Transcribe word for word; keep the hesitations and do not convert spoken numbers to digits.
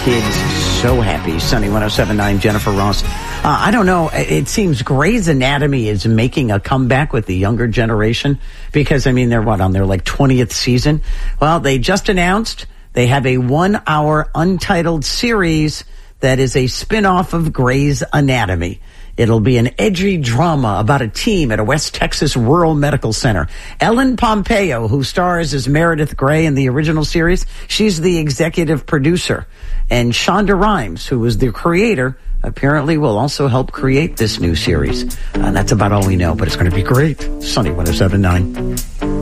kids so happy. Sunny one oh seven point nine, Jennifer Ross. Uh, I don't know. It seems Grey's Anatomy is making a comeback with the younger generation because, I mean, they're what, on their like twentieth season? Well, they just announced they have a one-hour untitled series that is a spin-off of Grey's Anatomy. It'll be an edgy drama about a team at a West Texas rural medical center. Ellen Pompeo, who stars as Meredith Grey in the original series, she's the executive producer. And Shonda Rhimes, who was the creator, apparently will also help create this new series. And that's about all we know, but it's going to be great. Sunny one oh seven point nine.